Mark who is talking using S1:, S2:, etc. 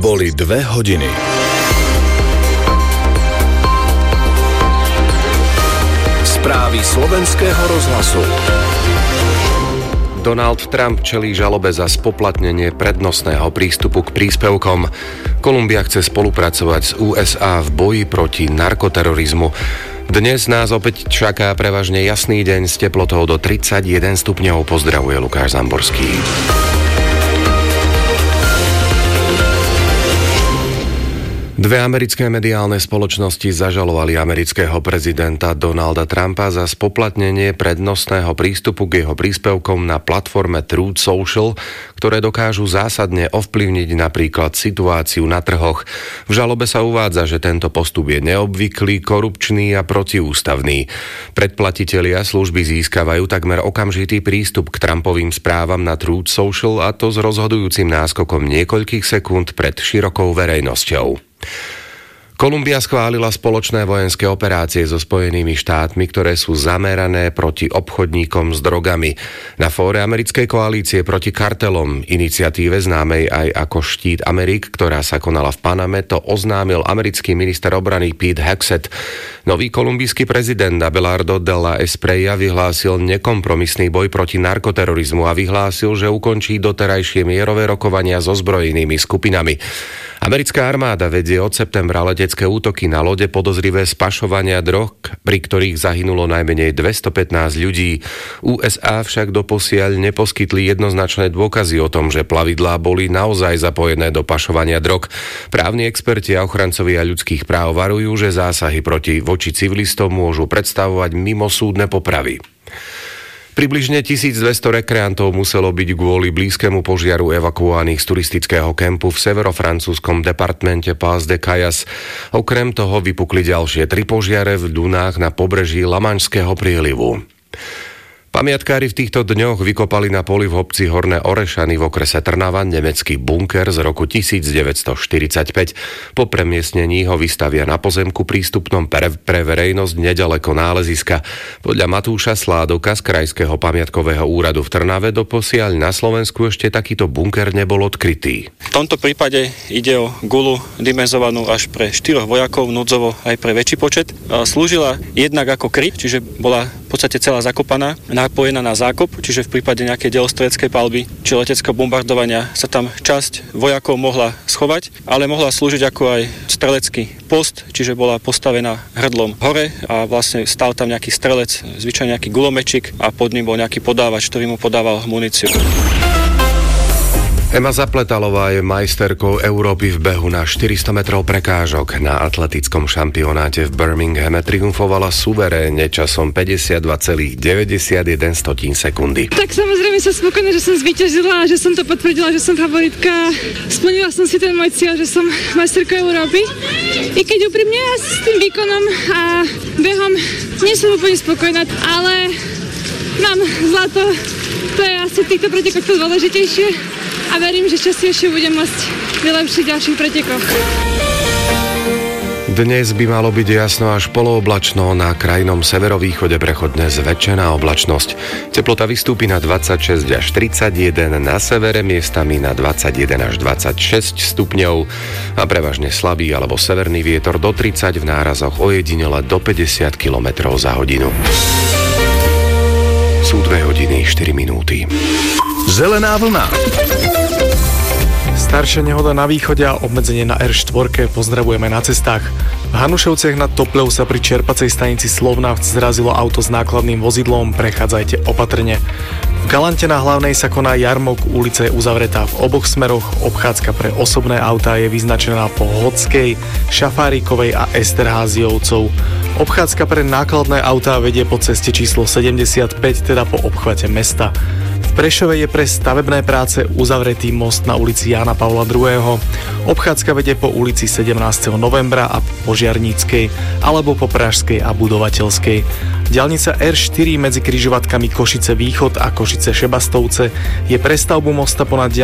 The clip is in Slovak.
S1: Boli 2 hodiny. Správy slovenského rozhlasu.
S2: Donald Trump čelí žalobe za spoplatnenie prednostného prístupu k príspevkom. Kolumbia chce spolupracovať s USA v boji proti narkoterorizmu. Dnes nás opäť čaká prevažne jasný deň s teplotou do 31 stupňov. Pozdravuje Lukáš Zamborský. Dve americké mediálne spoločnosti zažalovali amerického prezidenta Donalda Trumpa za spoplatnenie prednostného prístupu k jeho príspevkom na platforme Truth Social, ktoré dokážu zásadne ovplyvniť napríklad situáciu na trhoch. V žalobe sa uvádza, že tento postup je neobvyklý, korupčný a protiústavný. Predplatitelia služby získavajú takmer okamžitý prístup k Trumpovým správam na Truth Social, a to s rozhodujúcim náskokom niekoľkých sekúnd pred širokou verejnosťou. Kolumbia schválila spoločné vojenské operácie so Spojenými štátmi, ktoré sú zamerané proti obchodníkom s drogami. Na fóre americkej koalície proti kartelom, iniciatíve známej aj ako Štít Amerik, ktorá sa konala v Paname, to oznámil americký minister obrany Pete Hegseth. Nový kolumbijský prezident Abelardo de la Espriella vyhlásil nekompromisný boj proti narkoterorizmu a vyhlásil, že ukončí doterajšie mierové rokovania so ozbrojenými skupinami. Americká armáda vedie od septembra letecké útoky na lode podozrivé z pašovania drog, pri ktorých zahynulo najmenej 215 ľudí. USA však doposiaľ neposkytli jednoznačné dôkazy o tom, že plavidlá boli naozaj zapojené do pašovania drog. Právni experti a ochrancovia ľudských práv varujú, že zásahy voči civilistom môžu predstavovať mimosúdne popravy. Približne 1200 rekreantov muselo byť kvôli blízkemu požiaru evakuovaných z turistického kempu v severofrancúzskom departmente Pas de Callas. Okrem toho vypukli ďalšie 3 požiare v dunách na pobreží Lamanšského prílivu. Pamiatkári v týchto dňoch vykopali na poli v obci Horné Orešany v okrese Trnava nemecký bunker z roku 1945. Po premiestnení ho vystavia na pozemku prístupnom pre verejnosť nedaleko náleziska. Podľa Matúša Sládoka z Krajského pamiatkového úradu v Trnave doposiaľ na Slovensku ešte takýto bunker nebol odkrytý.
S3: V tomto prípade ide o guľu dimenzovanú až pre 4 vojakov, núdzovo aj pre väčší počet. Slúžila jednak ako kryt, čiže bola v podstate celá zakopaná, napojená na zákop, čiže v prípade nejakej delostredeckej palby či leteckého bombardovania sa tam časť vojakov mohla schovať, ale mohla slúžiť ako aj strelecký post, čiže bola postavená hrdlom hore a vlastne stál tam nejaký strelec, zvyčajne nejaký gulomečik a pod ním bol nejaký podávač, ktorý mu podával muníciu.
S2: Ema Zapletalová je majsterkou Európy v behu na 400 metrov prekážok. Na atletickom šampionáte v Birminghame triumfovala suverénne časom 52,91 sekundy.
S4: Tak samozrejme som spokojná, že som zvíťazila a že som to potvrdila, že som favoritka. Splnila som si ten môj cieľ, že som majsterkou Európy. I keď úprimne ja s tým výkonom a behom nie som úplne spokojná, ale mám zlato. To je asi v týchto pretekoch to dôležitejšie. A verím, že častejšie budem môcť vylepšiť ďalších pretekoch.
S2: Dnes by malo byť jasno až polooblačno, na krajnom severovýchode prechodne zväčšená oblačnosť. Teplota vystúpi na 26 až 31, na severe miestami na 21 až 26 stupňov a prevažne slabý alebo severný vietor do 30, v nárazoch ojedinele do 50 km za hodinu. Sú 2 hodiny 4 minúty.
S1: Zelená vlna.
S5: Staršia nehoda na východe a obmedzenie na R4 pozdravujeme na cestách. V Hanušovciach nad Topľou sa pri čerpacej stanici Slovnaft zrazilo auto s nákladným vozidlom, prechádzajte opatrne. V Galante na Hlavnej sa koná jarmok, ulica je uzavretá v oboch smeroch, obchádzka pre osobné autá je vyznačená po Hodskej, Šafárikovej a Esterháziovcov. Obchádzka pre nákladné autá vedie po ceste číslo 75, teda po obchvate mesta. V Prešove je pre stavebné práce uzavretý most na ulici Jána Pavla II. Obchádzka vedie po ulici 17. novembra a po Žiarníckej alebo po Pražskej a Budovateľskej. Diaľnica R4 medzi križovatkami Košice Východ a Košice Šebastovce je pre stavbu mosta ponad